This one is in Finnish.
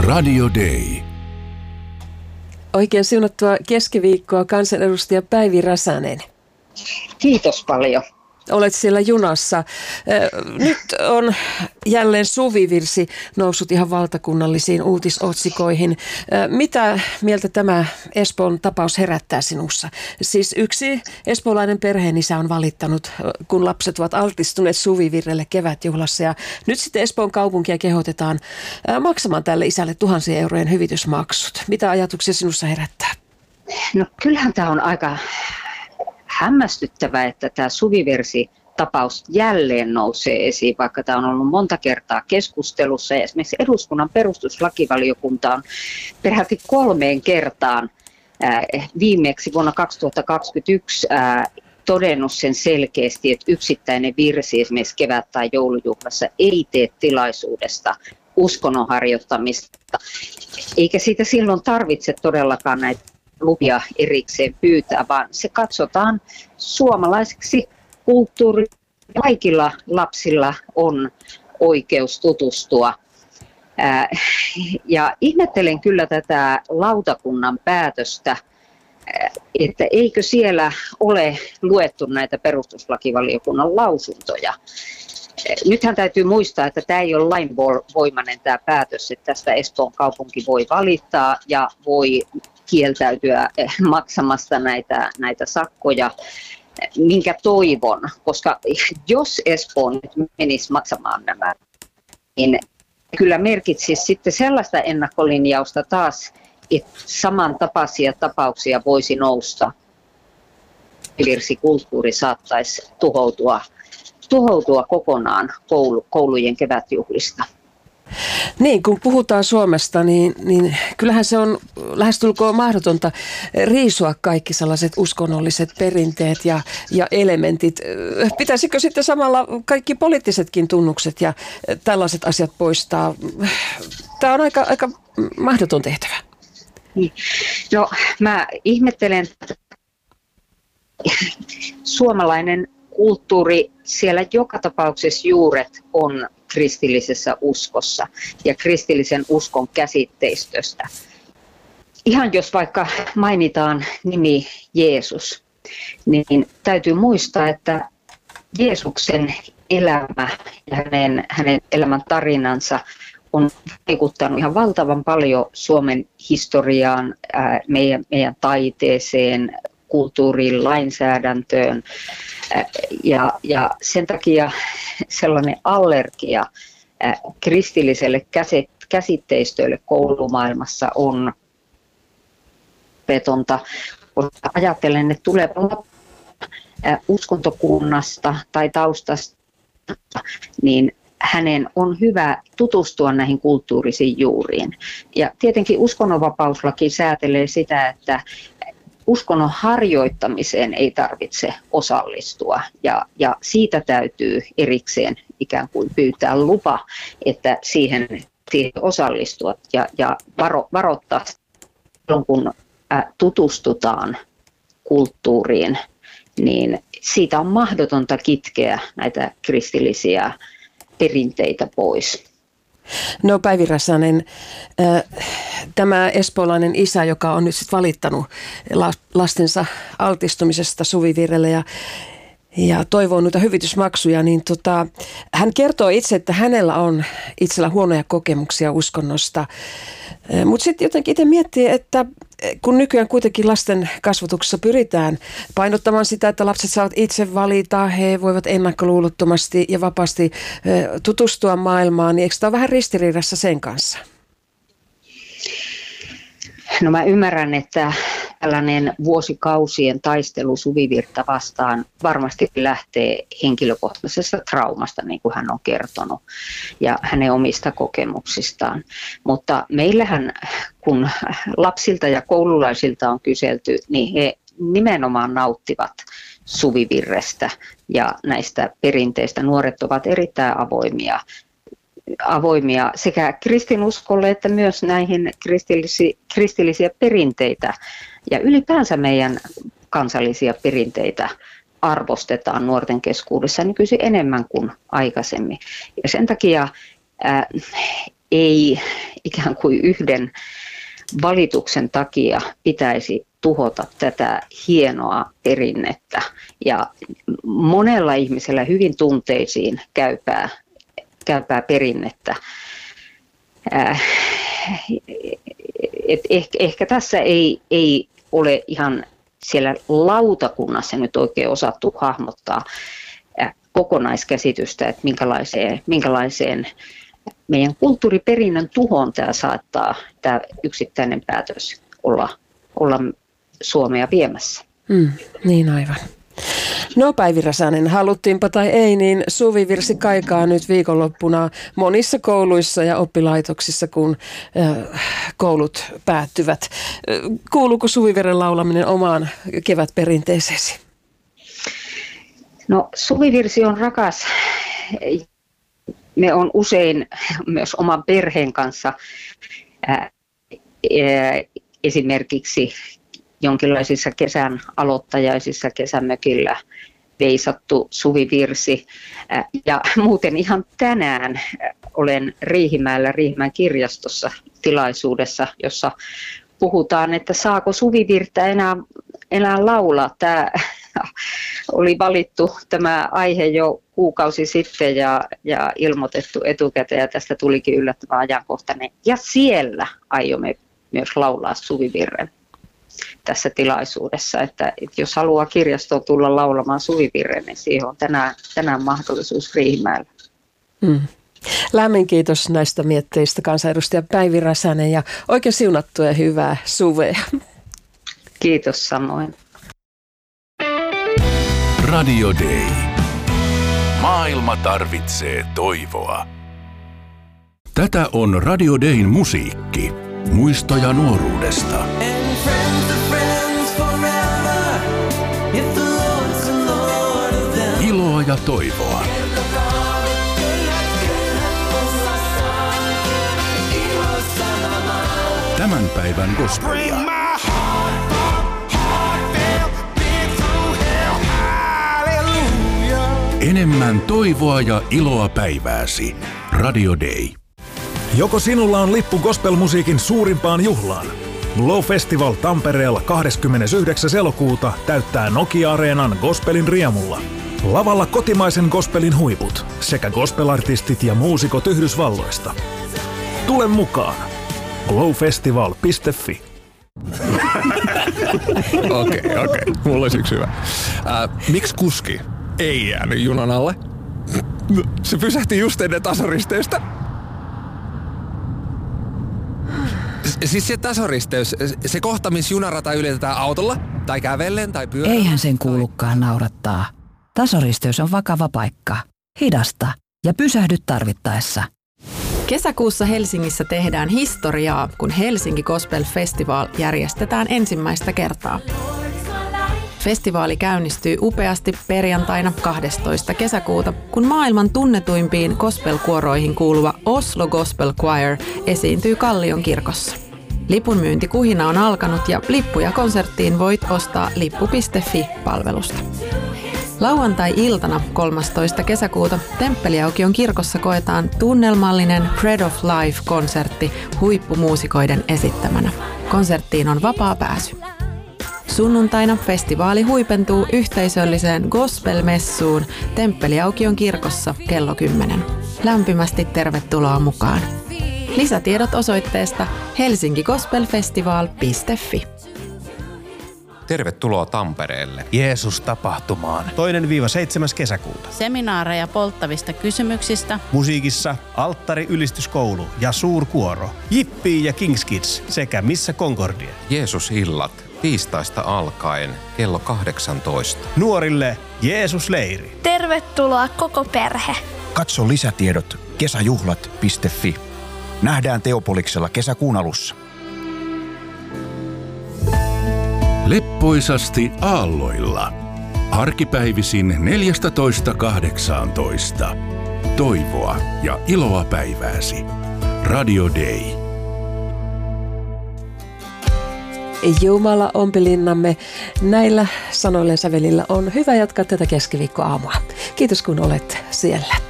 Radio Day. Oikein siunattua keskiviikkoa kansanedustaja Päivi Räsänen. Kiitos paljon. Olet siellä junassa. Nyt on jälleen suvivirsi noussut ihan valtakunnallisiin uutisotsikoihin. Mitä mieltä tämä Espoon tapaus herättää sinussa? Siis yksi espoolainen perheenisä on valittanut, kun lapset ovat altistuneet suvivirrelle kevätjuhlassa. Ja nyt sitten Espoon kaupunkia kehotetaan maksamaan tälle isälle 1,000 eurojen hyvitysmaksut. Mitä ajatuksia sinussa herättää? No kyllähän tämä on aika hämmästyttävää, että tämä suvivirsi-tapaus jälleen nousee esiin, vaikka tämä on ollut monta kertaa keskustelussa. Ja esimerkiksi eduskunnan perustuslakivaliokunta on peräti 3 kertaan viimeksi vuonna 2021 todennut sen selkeästi, että yksittäinen virsi esimerkiksi kevät- tai joulujuhlassa ei tee tilaisuudesta uskonnon harjoittamista, eikä siitä silloin tarvitse todellakaan näitä lupia erikseen pyytää, vaan se katsotaan suomalaiseksi kulttuuriksi. Kaikilla lapsilla on oikeus tutustua. Ja ihmettelen kyllä tätä lautakunnan päätöstä, että eikö siellä ole luettu näitä perustuslakivaliokunnan lausuntoja. Nythän täytyy muistaa, että tämä ei ole lainvoimainen tämä päätös, että tästä Espoon kaupunki voi valittaa ja voi kieltäytyä maksamasta näitä sakkoja, minkä toivon, koska jos Espoo nyt menisi maksamaan nämä, niin kyllä merkitsisi sitten sellaista ennakkolinjausta taas, että samantapaisia tapauksia voisi nousta. Virsikulttuuri saattaisi tuhoutua kokonaan koulujen kevätjuhlista. Niin, kun puhutaan Suomesta, niin kyllähän se on lähestulkoon mahdotonta riisua kaikki sellaiset uskonnolliset perinteet ja elementit. Pitäisikö sitten samalla kaikki poliittisetkin tunnukset ja tällaiset asiat poistaa? Tämä on aika mahdoton tehtävä. No, mä ihmettelen, suomalainen kulttuuri, siellä joka tapauksessa juuret on kristillisessä uskossa ja kristillisen uskon käsitteistöstä. Ihan jos vaikka mainitaan nimi Jeesus, niin täytyy muistaa, että Jeesuksen elämä ja hänen elämän tarinansa on vaikuttanut ihan valtavan paljon Suomen historiaan, meidän taiteeseen, kulttuuriin, lainsäädäntöön. Ja sen takia sellainen allergia kristilliselle käsitteistölle koulumaailmassa on petonta. Ajattelen, että tulee uskontokunnasta tai taustasta, niin hänen on hyvä tutustua näihin kulttuurisiin juuriin. Ja tietenkin uskonnonvapauslaki säätelee sitä, että uskonnon harjoittamiseen ei tarvitse osallistua ja siitä täytyy erikseen ikään kuin pyytää lupa, että siihen osallistua ja varoittaa silloin, kun tutustutaan kulttuuriin, niin siitä on mahdotonta kitkeä näitä kristillisiä perinteitä pois. No, Päivi Räsänen, tämä espoolainen isä, joka on nyt sitten valittanut lastensa altistumisesta suvivirrelle ja toivoo noita hyvitysmaksuja, niin hän kertoo itse, että hänellä on itsellä huonoja kokemuksia uskonnosta. Mutta sitten jotenkin itse miettii, että kun nykyään kuitenkin lasten kasvatuksessa pyritään painottamaan sitä, että lapset saavat itse valita, he voivat ennakkoluulottomasti ja vapaasti tutustua maailmaan, niin eikö tämä ole vähän ristiriidassa sen kanssa? No, mä ymmärrän, että tällainen vuosikausien taistelu suvivirttä vastaan varmasti lähtee henkilökohtaisesta traumasta, niin kuin hän on kertonut, ja hänen omista kokemuksistaan. Mutta meillähän, kun lapsilta ja koululaisilta on kyselty, niin he nimenomaan nauttivat suvivirrestä ja näistä perinteistä. Nuoret ovat erittäin avoimia sekä kristinuskolle että myös näihin kristillisiä perinteitä ja ylipäänsä meidän kansallisia perinteitä arvostetaan nuorten keskuudessa nykyisin enemmän kuin aikaisemmin. Ja sen takia ikään kuin yhden valituksen takia pitäisi tuhota tätä hienoa perinnettä ja monella ihmisellä hyvin tunteisiin käypää perinnettä. Ehkä tässä ei ole ihan siellä lautakunnassa nyt oikein osattu hahmottaa kokonaiskäsitystä, että minkälaiseen meidän kulttuuriperinnön tuhoon tämä saattaa tämä yksittäinen päätös olla Suomea viemässä. Niin aivan. No Päivi Räsänen, haluttiinpa tai ei, niin suvivirsi kaikaa nyt viikonloppuna monissa kouluissa ja oppilaitoksissa, kun koulut päättyvät. Kuuluuko suvivirren laulaminen omaan kevätperinteeseesi? No suvivirsi on rakas. Me on usein myös oman perheen kanssa esimerkiksi jonkinlaisissa kesän aloittajaisissa kesämökillä veisattu suvivirsi. Ja muuten ihan tänään olen Riihimäellä Riihimäen kirjastossa tilaisuudessa, jossa puhutaan, että saako suvivirttä enää laulaa. Tämä oli valittu tämä aihe jo kuukausi sitten ja ilmoitettu etukäteen ja tästä tulikin yllättävän ajankohtainen. Ja siellä aiomme myös laulaa suvivirren tässä tilaisuudessa, että jos haluaa kirjastoon tulla laulamaan suvivirren, niin siihen on tänään mahdollisuus Riihimäellä. Lämmin kiitos näistä mietteistä kansanedustaja Päivi Räsänen ja oikein siunattua ja hyvää suvea. Kiitos samoin. Radio Day. Maailma tarvitsee toivoa. Tätä on Radio Dayn musiikki. Muistoja nuoruudesta. Iloa ja toivoa. Tämän päivän gospelia. Enemmän toivoa ja iloa päivääsi. Radio Day. Joko sinulla on lippu gospelmusiikin suurimpaan juhlaan? Glow Festival Tampereella 29. elokuuta täyttää Nokia-areenan gospelin riemulla. Lavalla kotimaisen gospelin huiput sekä gospelartistit ja muusikot Yhdysvalloista. Tule mukaan! glowfestival.fi. Okei. Mulla olisi yksi hyvä. Miksi kuski ei jäänyt junan alle? Se pysähti just ennen tasoristeystä. Siis se tasoristeys, se kohta, missä junarata ylitetään autolla, tai kävellen, tai pyörällä. Eihän sen kuulukaan naurattaa. Tasoristeys on vakava paikka. Hidasta ja pysähdy tarvittaessa. Kesäkuussa Helsingissä tehdään historiaa, kun Helsinki Gospel Festival järjestetään ensimmäistä kertaa. Festivaali käynnistyy upeasti perjantaina 12. kesäkuuta, kun maailman tunnetuimpiin gospel-kuoroihin kuuluva Oslo Gospel Choir esiintyy Kallion kirkossa. Lipunmyyntikuhina on alkanut ja lippuja konserttiin voit ostaa lippu.fi-palvelusta. Lauantai-iltana 13. kesäkuuta Temppeliaukion kirkossa koetaan tunnelmallinen Bread of Life-konsertti huippumuusikoiden esittämänä. Konserttiin on vapaa pääsy. Sunnuntaina festivaali huipentuu yhteisölliseen gospel-messuun Temppeliaukion kirkossa kello 10. Lämpimästi tervetuloa mukaan. Lisätiedot osoitteesta helsinkigospelfestival.fi. Tervetuloa Tampereelle. Jeesus-tapahtumaan 2-7. kesäkuuta. Seminaareja polttavista kysymyksistä. Musiikissa Alttari-ylistyskoulu ja suurkuoro. Jippii ja Kings Kids sekä Missä Concordia. Jeesus-illat tiistaista alkaen kello 18. Nuorille Jeesus-leiri. Tervetuloa koko perhe. Katso lisätiedot kesäjuhlat.fi. Nähdään Teopoliksella kesäkuun alussa. Leppoisasti aalloilla. Arkipäivisin 14.18. Toivoa ja iloa päivääsi. Radio Day. Jumala ompelinnamme. Näillä sanoilla sävelillä on hyvä jatkaa tätä keskiviikkoaamua. Kiitos kun olet siellä.